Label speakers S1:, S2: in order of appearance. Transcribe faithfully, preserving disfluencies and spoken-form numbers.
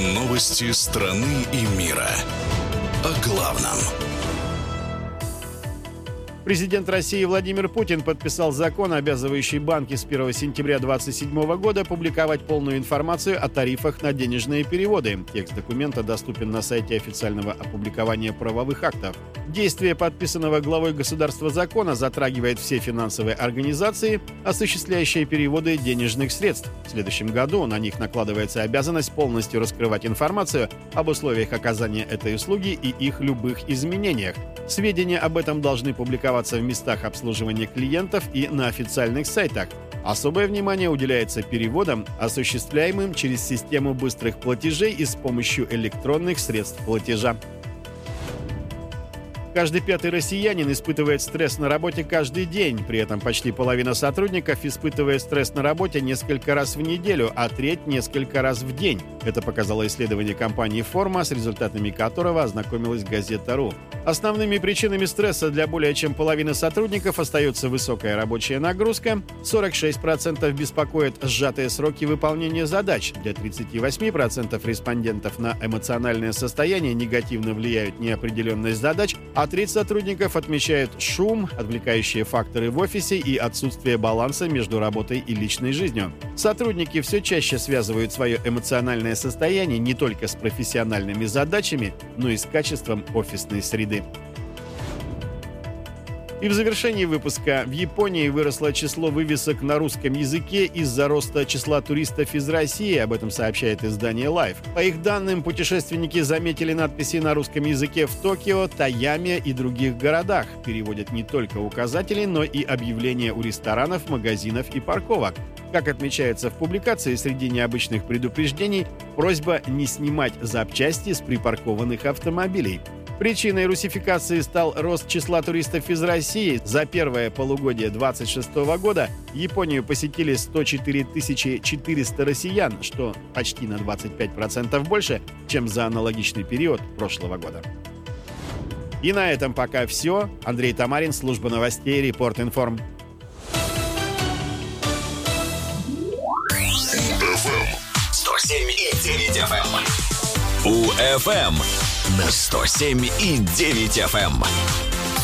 S1: Новости страны и мира. О главном.
S2: Президент России Владимир Путин подписал закон, обязывающий банки с первого сентября две тысячи двадцать седьмого года публиковать полную информацию о тарифах на денежные переводы. Текст документа доступен на сайте официального опубликования правовых актов. Действие подписанного главой государства закона затрагивает все финансовые организации, осуществляющие переводы денежных средств. В следующем году на них накладывается обязанность полностью раскрывать информацию об условиях оказания этой услуги и их любых изменениях. Сведения об этом должны публиковаться в местах обслуживания клиентов и на официальных сайтах. Особое внимание уделяется переводам, осуществляемым через систему быстрых платежей и с помощью электронных средств платежа. Каждый пятый россиянин испытывает стресс на работе каждый день. При этом почти половина сотрудников испытывает стресс на работе несколько раз в неделю, а треть – несколько раз в день. Это показало исследование компании «Форма», с результатами которого ознакомилась газета.ру. Основными причинами стресса для более чем половины сотрудников остается высокая рабочая нагрузка, сорок шесть процентов беспокоят сжатые сроки выполнения задач, для тридцати восьми процентов респондентов на эмоциональное состояние негативно влияют неопределенность задач, а треть сотрудников отмечают шум, отвлекающие факторы в офисе и отсутствие баланса между работой и личной жизнью. Сотрудники все чаще связывают свое эмоциональное состояние не только с профессиональными задачами, но и с качеством офисной среды. И в завершении выпуска: в Японии выросло число вывесок на русском языке из-за роста числа туристов из России, об этом сообщает издание Life. По их данным, путешественники заметили надписи на русском языке в Токио, Тойяме и других городах. Переводят не только указатели, но и объявления у ресторанов, магазинов и парковок. Как отмечается в публикации, среди необычных предупреждений просьба не снимать запчасти с припаркованных автомобилей. Причиной русификации стал рост числа туристов из России. За первое полугодие двадцать шестого года Японию посетили сто четыре тысячи четыреста россиян, что почти на двадцать пять процентов больше, чем за аналогичный период прошлого года. И на этом пока все. Андрей Тамарин, служба новостей, Репорт Информ.
S3: сто семь и девять эф эм. У эф эм на сто семь и девять эф эм.